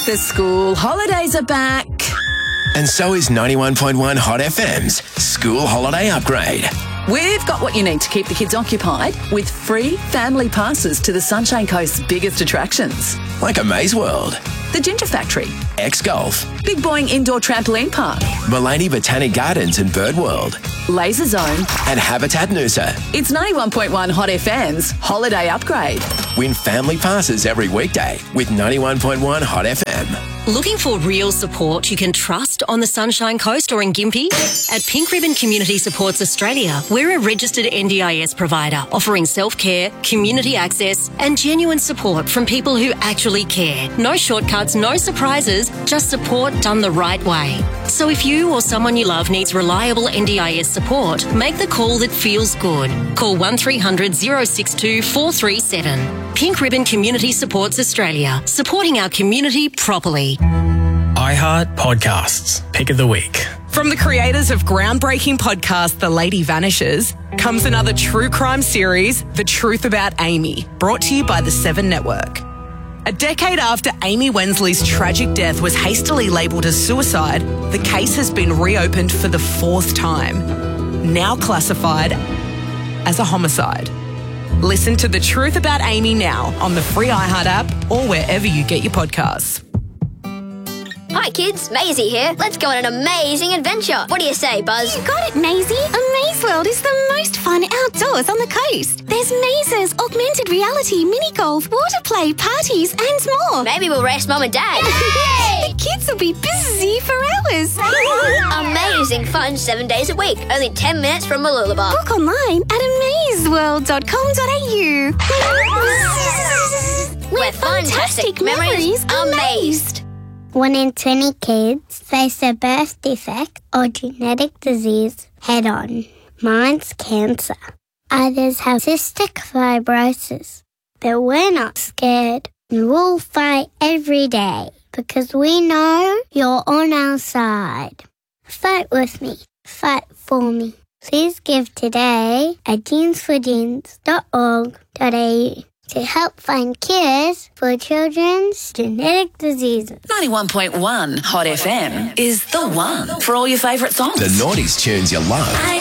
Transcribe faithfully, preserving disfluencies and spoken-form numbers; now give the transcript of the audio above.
The school holidays are back. And so is ninety-one point one Hot F M's School Holiday Upgrade. We've got what you need to keep the kids occupied with free family passes to the Sunshine Coast's biggest attractions. Like a Maze World, The Ginger Factory, X-Golf, Big Boing Indoor Trampoline Park, Mullaney Botanic Gardens and Bird World, Laser Zone, and Habitat Noosa. It's ninety-one point one Hot F M's Holiday Upgrade. Win family passes every weekday with ninety-one point one Hot F M. Looking for real support you can trust on the Sunshine Coast or in Gympie? At Pink Ribbon Community Supports Australia, we're a registered N D I S provider offering self-care, community access and genuine support from people who actually care. No shortcuts, no surprises, just support done the right way. So if you or someone you love needs reliable N D I S support, make the call that feels good. Call one three hundred, oh six two, four three seven. Pink Ribbon Community Supports Australia, supporting our community properly. iHeart Podcasts, Pick of the Week. From the creators of groundbreaking podcast The Lady Vanishes comes another true crime series, The Truth About Amy, brought to you by the Seven Network. A decade after Amy Wensley's tragic death was hastily labelled as suicide, the case has been reopened for the fourth time, now classified as a homicide. Listen to The Truth About Amy now on the free iHeart app or wherever you get your podcasts. Hi kids, Maisie here. Let's go on an amazing adventure. What do you say, Buzz? You got it, Maisie. A Maze World is the most fun outdoors on the coast. There's mazes, augmented reality, mini golf, water play, parties and more. Maybe we'll race Mum and Dad. The kids will be busy for hours. Amazing fun seven days a week. Only ten minutes from Mooloolaba. Book online at amaze world dot com dot a u. Where fantastic memories are amazed. One in twenty kids face a birth defect or genetic disease head-on. Mine's cancer. Others have cystic fibrosis. But we're not scared. And we'll fight every day because we know you're on our side. Fight with me. Fight for me. Please give today at genes for genes dot org dot a u. to help find cures for children's genetic diseases. ninety-one point one Hot F M is the one for all your favourite songs. The noughties tunes you love.